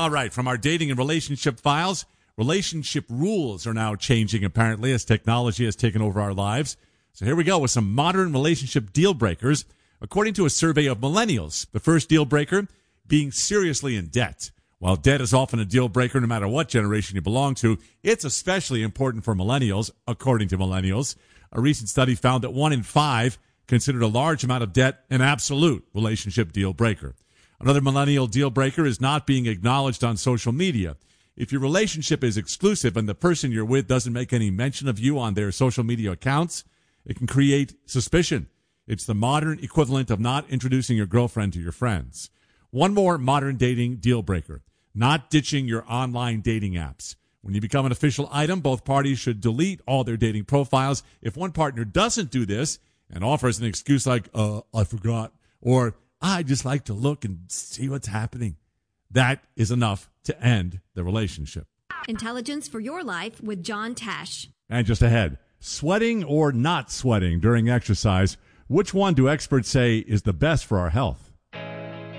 All right, from our dating and relationship files, relationship rules are now changing, apparently, as technology has taken over our lives. So here we go with some modern relationship deal breakers. According to a survey of millennials, the first deal breaker, being seriously in debt. While debt is often a deal breaker no matter what generation you belong to, it's especially important for millennials, according to millennials. A recent study found that 1 in 5 considered a large amount of debt an absolute relationship deal breaker. Another millennial deal breaker is not being acknowledged on social media. If your relationship is exclusive and the person you're with doesn't make any mention of you on their social media accounts, it can create suspicion. It's the modern equivalent of not introducing your girlfriend to your friends. One more modern dating deal breaker, not ditching your online dating apps. When you become an official item, both parties should delete all their dating profiles. If one partner doesn't do this and offers an excuse like, I forgot, or I just like to look and see what's happening, that is enough to end the relationship. Intelligence for your life with John Tesh. And just ahead, sweating or not sweating during exercise, which one do experts say is the best for our health?